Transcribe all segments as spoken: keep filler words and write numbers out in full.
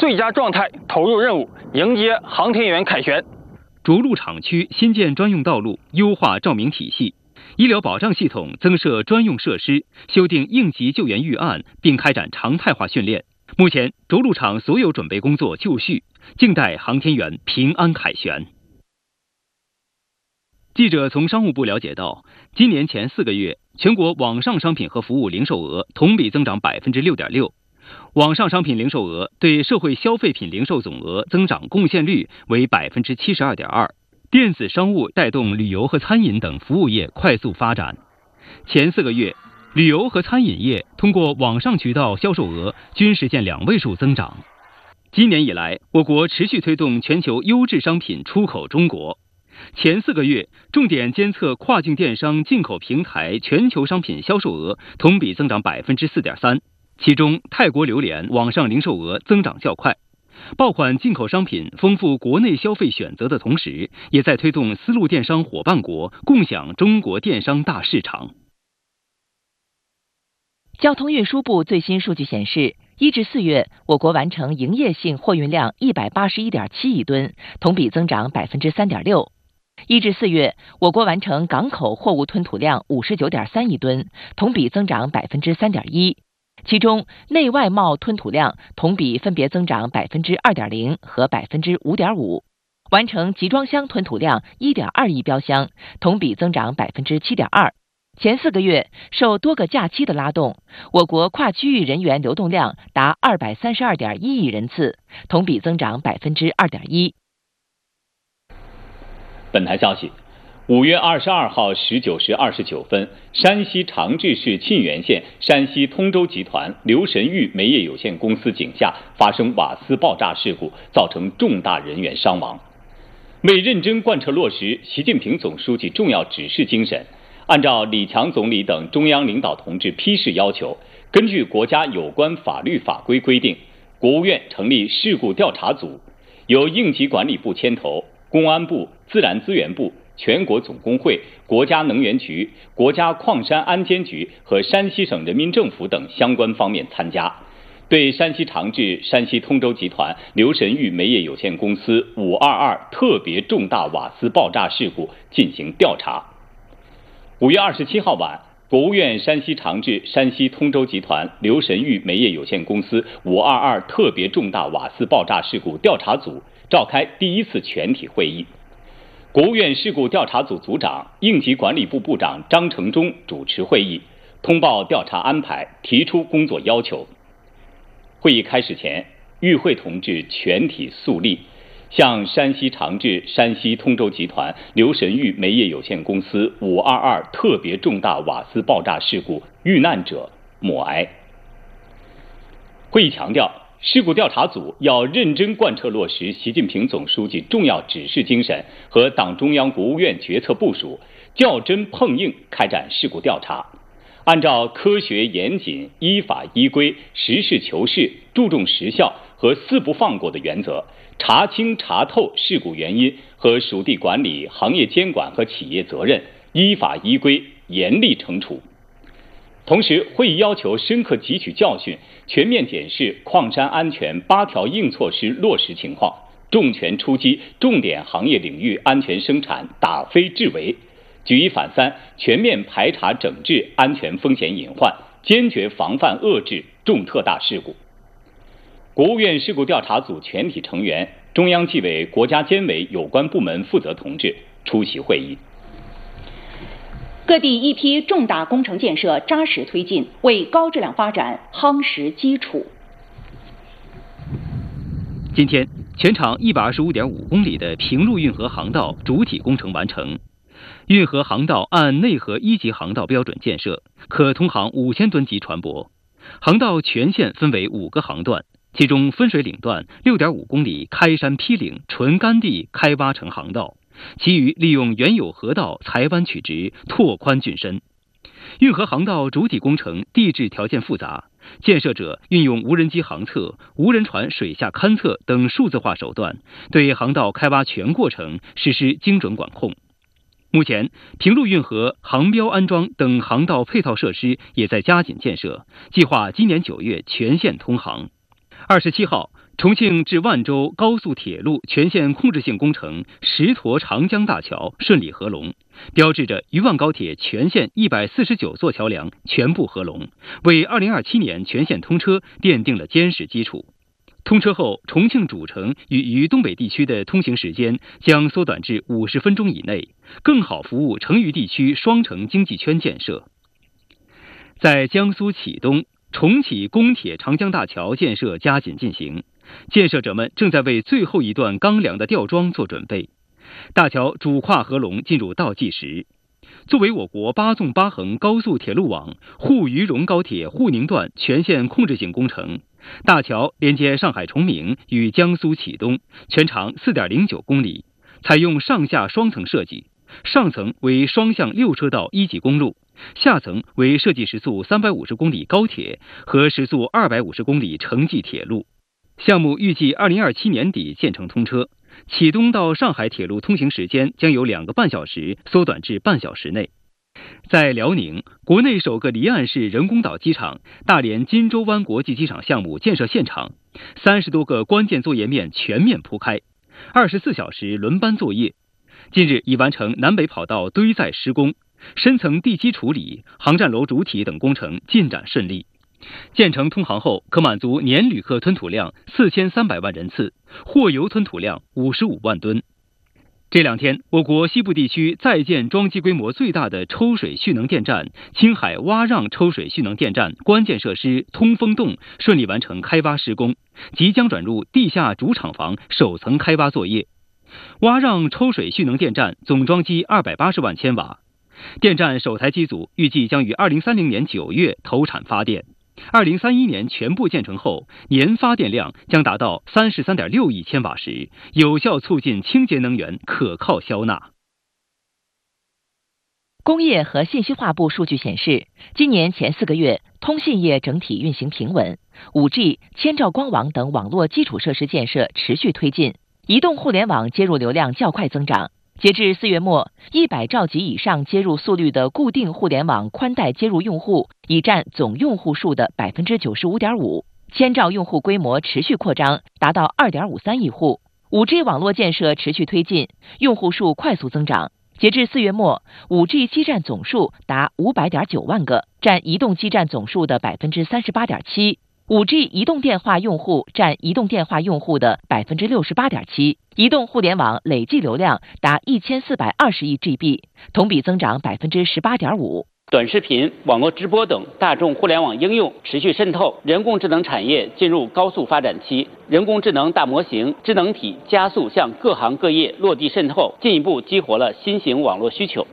最佳状态投入任务，迎接航天员凯旋。 着陆场区新建专用道路，优化照明体系，医疗保障系统增设专用设施，修订应急救援预案，并开展常态化训练。目前，着陆场所有准备工作就绪，静待航天员平安凯旋。记者从商务部了解到，今年前四个月，全国网上商品和服务零售额同比增长百分之六点六，网上商品零售额对社会消费品零售总额增长贡献率为百分之七十二点二。电子商务带动旅游和餐饮等服务业快速发展。前四个月，旅游和餐饮业通过网上渠道销售额均实现两位数增长。今年以来，我国持续推动全球优质商品出口中国。前四个月，重点监测跨境电商进口平台全球商品销售额同比增长百分之四点三，其中泰国榴莲网上零售额增长较快。爆款进口商品丰富国内消费选择的同时，也在推动丝路电商伙伴国共享中国电商大市场。 交通运输部最新数据显示，一至四月，我国完成营业性货运量一百八十一点七亿吨，同比增长百分之三点六。一至四月，我国完成港口货物吞吐量五十九点三亿吨，同比增长百分之三点一。其中，内外贸吞吐量同比分别增长百分之二点零和百分之五点五，完成集装箱吞吐量一点二亿标箱，同比增长百分之七点二。前四个月，受多个假期的拉动，我国跨区域人员流动量达二百三十二点一亿人次，同比增长百分之二点一。 本台消息。五月二十二号十九时二十九分，山西长治市沁源县山西通州集团刘神玉煤业有限公司井下发生瓦斯爆炸事故，造成重大人员伤亡。为认真贯彻落实习近平总书记重要指示精神，按照李强总理等中央领导同志批示要求，根据国家有关法律法规规定，国务院成立事故调查组，由应急管理部牵头，公安部、自然资源部、全国总工会、国家能源局、国家矿山安监局和山西省人民政府等相关方面参加，对山西长治山西通州集团刘神玉煤业有限公司五二二特别重大瓦斯爆炸事故进行调查。五月二十七号晚，国务院山西长治山西通州集团刘神玉煤业有限公司五二二特别重大瓦斯爆炸事故调查组召开第一次全体会议。国务院事故调查组组长、应急管理部部长张成忠主持会议，通报调查安排，提出工作要求。会议开始前，与会同志全体肃立，向山西长治山西通州集团刘神玉煤业有限公司五二二特别重大瓦斯爆炸事故遇难者默哀。会议强调，事故调查组要认真贯彻落实习近平总书记重要指示精神和党中央国务院决策部署，较真碰硬开展事故调查，按照科学严谨、依法依规、实事求是、注重实效和四不放过的原则，查清查透事故原因和属地管理、行业监管和企业责任，依法依规严厉惩处。同时，会议要求深刻汲取教训，全面检视矿山安全八条硬措施落实情况，重拳出击重点行业领域安全生产打非治为，举一反三，全面排查整治安全风险隐患，坚决防范遏制重特大事故。国务院事故调查组全体成员、中央纪委国家监委有关部门负责同志出席会议。 各地一批重大工程建设扎实推进，为高质量发展夯实基础。 今天，全长一百二十五点五公里的平陆运河航道主体工程完成。运河航道按内河一级航道标准建设，可通航五千吨级船舶。航道全线分为五个航段，其中分水岭段六点五公里开山劈岭纯干地开挖成航道，其余利用原有河道裁弯曲直，拓宽浚深。运河航道主体工程地质条件复杂，建设者运用无人机航测、无人船水下勘测等数字化手段，对航道开挖全过程实施精准管控。目前，平陆运河航标安装等航道配套设施也在加紧建设，计划今年九月全线通航。二十七号， 重庆至万州高速铁路全线控制性工程石沱长江大桥顺利合龙，标志着渝万高铁全线一百四十九座桥梁全部合龙，为二零二七年全线通车奠定了坚实基础。通车后，重庆主城与渝东北地区的通行时间将缩短至五十分钟以内，更好服务成渝地区双城经济圈建设。在江苏启东，重启公铁长江大桥建设加紧进行，建设者们正在为最后一段钢梁的吊装做准备。大桥主跨合龙进入倒计时。作为我国八纵八横高速铁路网沪渝蓉高铁沪宁段全线控制性工程，大桥连接上海崇明与江苏启东，全长 四点零九公里，采用上下双层设计，上层为双向六车道一级公路，下层为设计时速三百五十公里高铁和时速二百五十公里城际铁路。项目预计二零二七年底建成通车，启东到上海铁路通行时间将由两个半小时缩短至半小时内。在辽宁，国内首个离岸式人工岛机场大连金州湾国际机场项目建设现场，三十多个关键作业面全面铺开，二十四小时轮班作业。近日已完成南北跑道堆载施工，深层地基处理、航站楼主体等工程进展顺利。建成通航后，可满足年旅客吞吐量四千三百万人次，货邮吞吐量五十五万吨。这两天，我国西部地区在建装机规模最大的抽水蓄能电站青海洼让抽水蓄能电站关键设施通风洞顺利完成开挖施工，即将转入地下主厂房首层开挖作业。洼让抽水蓄能电站总装机二百八十万千瓦，电站首台机组预计将于二零三零年九月投产发电。二零三一年全部建成后，年发电量将达到 三十三点六亿千瓦时，有效促进清洁能源可靠消纳。 工业和信息化部数据显示，今年前四个月，通信业整体运行平稳 ，五 G、千兆光网等网络基础设施建设持续推进，移动互联网接入流量较快增长。截至四月末，一百兆级以上接入速率的固定互联网宽带接入用户已占总用户数的 百分之九十五点五， 千兆用户规模持续扩张，达到 二点五三亿户。五 G 网络建设持续推进，用户数快速增长。截至四月末， 五 G 基站总数达五百点九万个，占移动基站总数的 百分之三十八点七。五 G 移动电话用户占移动电话用户的 百分之六十八点七， 移动互联网累计流量达一千四百二十亿 G B， 同比增长 百分之十八点五。 短视频、网络直播等大众互联网应用持续渗透，人工智能产业进入高速发展期，人工智能大模型、智能体加速向各行各业落地渗透，进一步激活了新型网络需求。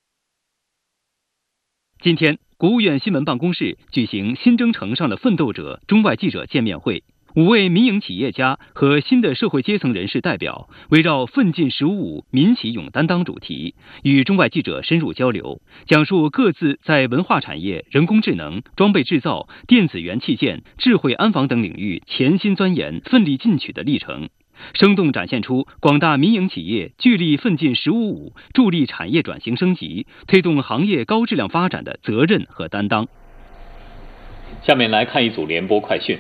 今天，国务院新闻办公室举行新征程上的奋斗者中外记者见面会，五位民营企业家和新的社会阶层人士代表围绕奋进十五五民企勇担当主题，与中外记者深入交流，讲述各自在文化产业、人工智能、装备制造、电子元器件、智慧安防等领域潜心钻研、奋力进取的历程，生动展现出广大民营企业聚力奋进十五五、助力产业转型升级、推动行业高质量发展的责任和担当。 下面来看一组联播快讯。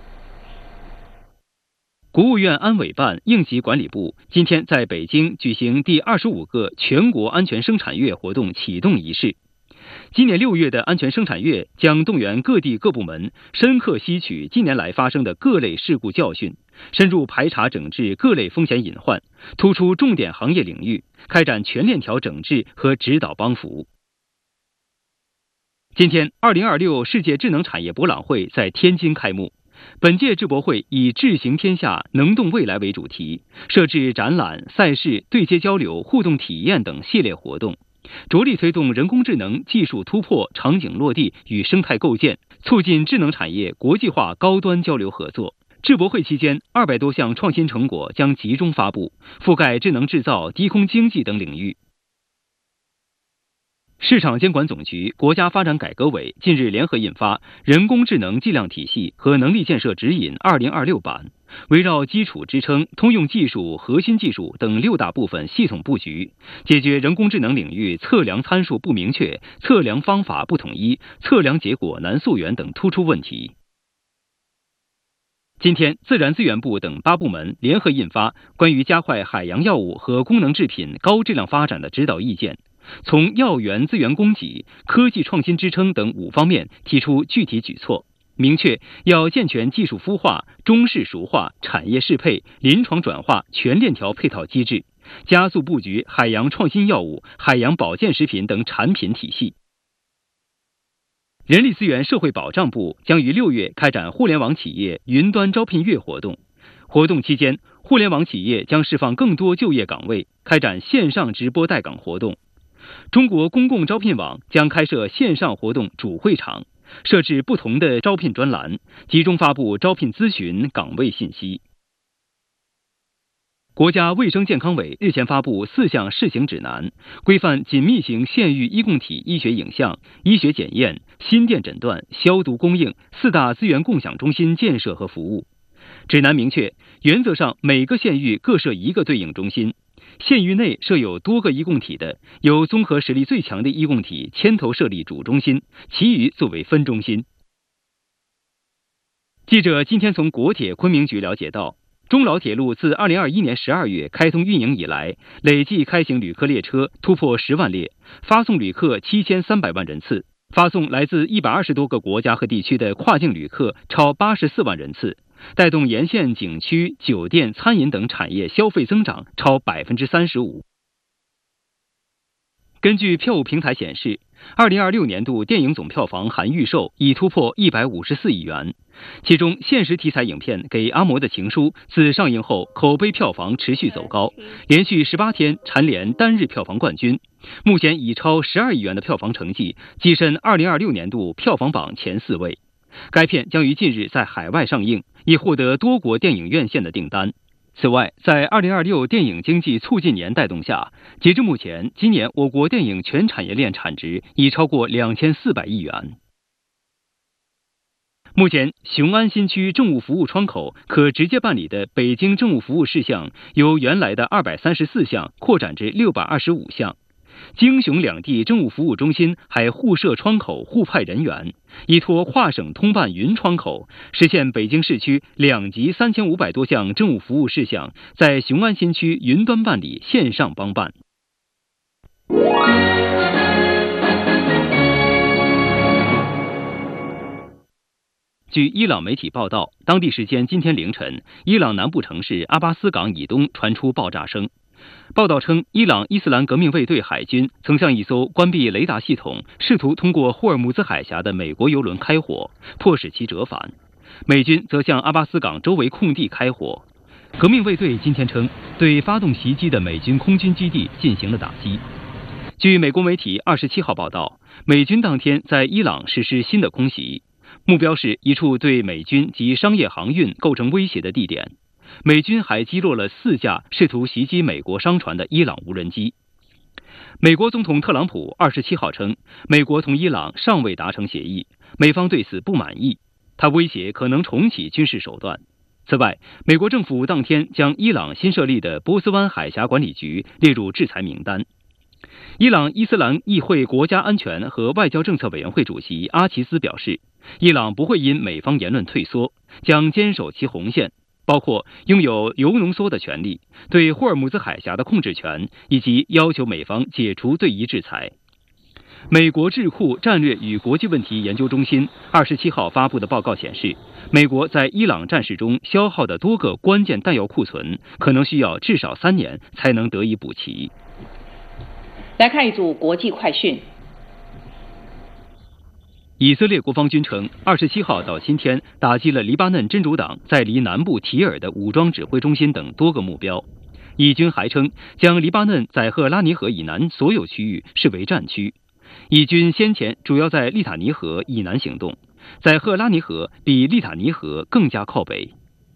国务院安委办应急管理部今天在北京举行第二十五个全国安全生产月活动启动仪式。今年六月的安全生产月将动员各地各部门深刻吸取近年来发生的各类事故教训，深入排查整治各类风险隐患，突出重点行业领域，开展全链条整治和指导帮扶。今天，二零二六世界智能产业博览会在天津开幕。本届智博会以智行天下、能动未来为主题，设置展览、赛事、对接交流、互动体验等系列活动，着力推动人工智能技术突破、场景落地与生态构建，促进智能产业国际化高端交流合作。智博会期间，二百多项创新成果将集中发布，覆盖智能制造、低空经济等领域。市场监管总局、国家发展改革委近日联合印发《人工智能计量体系和能力建设指引二零二六版》，围绕基础支撑、通用技术、核心技术等六大部分系统布局，解决人工智能领域测量参数不明确、测量方法不统一、测量结果难溯源等突出问题。 今天，自然资源部等八部门联合印发关于加快海洋药物和功能制品高质量发展的指导意见，从药源资源供给、科技创新支撑等五方面提出具体举措，明确要健全技术孵化、中式熟化、产业适配、临床转化全链条配套机制，加速布局海洋创新药物、海洋保健食品等产品体系。人力资源社会保障部将于六月开展互联网企业云端招聘月活动。活动期间，互联网企业将释放更多就业岗位，开展线上直播待岗活动。中国公共招聘网将开设线上活动主会场，设置不同的招聘专栏，集中发布招聘咨询岗位信息。国家卫生健康委日前发布四项试行指南，规范紧密型县域医共体医学影像、医学检验、心电诊断、消毒供应四大资源共享中心建设和服务。指南明确，原则上每个县域各设一个对应中心，县域内设有多个医共体的，由综合实力最强的医共体牵头设立主中心，其余作为分中心。记者今天从国铁昆明局了解到，中老铁路自二零二一年十二月开通运营以来，累计开行旅客列车突破十万列，发送旅客七千三百万人次，发送来自一百二十多个国家和地区的跨境旅客超八十四万人次，带动沿线景区、酒店、餐饮等产业消费增长超百分之三十五。根据票务平台显示，二零二六年度电影总票房含预售已突破一百五十四亿元，其中现实题材影片《给阿嬷的情书》自上映后口碑票房持续走高，连续十八天蝉联单日票房冠军，目前已超十二亿元的票房成绩，跻身二零二六年度票房榜前四位。该片将于近日在海外上映，已获得多国电影院线的订单。此外，在二零二六电影经济促进年带动下，截至目前，今年我国电影全产业链产值已超过两千四百亿元。目前，雄安新区政务服务窗口可直接办理的北京政务服务事项由原来的二百三十四项扩展至六百二十五项。京雄两地政务服务中心还互设窗口、互派人员，依托跨省通办云窗口，实现北京市区两级三千五百多项政务服务事项在雄安新区云端办理，线上帮办。据伊朗媒体报道，当地时间今天凌晨，伊朗南部城市阿巴斯港以东传出爆炸声。报道称，伊朗伊斯兰革命卫队海军曾向一艘关闭雷达系统、试图通过霍尔木兹海峡的美国油轮开火，迫使其折返。美军则向阿巴斯港周围空地开火。革命卫队今天称，对发动袭击的美军空军基地进行了打击。据美国媒体二十七号报道，美军当天在伊朗实施新的空袭，目标是一处对美军及商业航运构成威胁的地点。美军还击落了四架试图袭击美国商船的伊朗无人机。美国总统特朗普二十七号称，美国同伊朗尚未达成协议，美方对此不满意，他威胁可能重启军事手段。此外，美国政府当天将伊朗新设立的波斯湾海峡管理局列入制裁名单。伊朗伊斯兰议会国家安全和外交政策委员会主席阿齐斯表示，伊朗不会因美方言论退缩，将坚守其红线，包括拥有铀浓缩的权利、对霍尔木兹海峡的控制权，以及要求美方解除对伊制裁。美国智库战略与国际问题研究中心二十七号发布的报告显示，美国在伊朗战事中消耗的多个关键弹药库存，可能需要至少三年才能得以补齐。 来看一组国际快讯。 以色列国防军称，二十七号到今天打击了黎巴嫩真主党在黎南部提尔的武装指挥中心等多个目标。以军还称，将黎巴嫩在赫拉尼河以南所有区域视为战区。以军先前主要在利塔尼河以南行动，在赫拉尼河比利塔尼河更加靠北。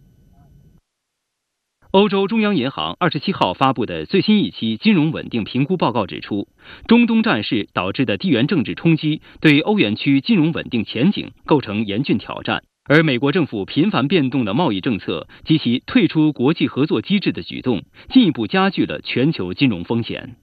欧洲中央银行二十七号发布的最新一期金融稳定评估报告指出，中东战事导致的地缘政治冲击对欧元区金融稳定前景构成严峻挑战，而美国政府频繁变动的贸易政策及其退出国际合作机制的举动，进一步加剧了全球金融风险。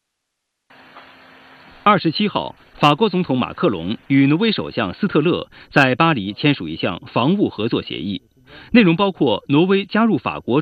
二十七号，法国总统马克龙与挪威首相斯特勒在巴黎签署一项防务合作协议， 内容包括挪威加入法国